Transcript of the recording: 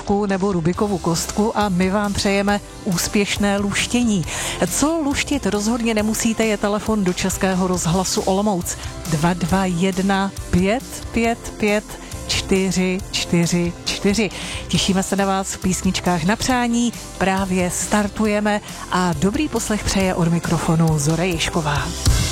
kostku nebo Rubikovu kostku a my vám přejeme úspěšné luštění. Co luštit rozhodně nemusíte, je telefon do Českého rozhlasu Olomouc 221 555 444. Těšíme se na vás v písničkách na přání, právě startujeme a dobrý poslech přeje od mikrofonu Zora Ježková.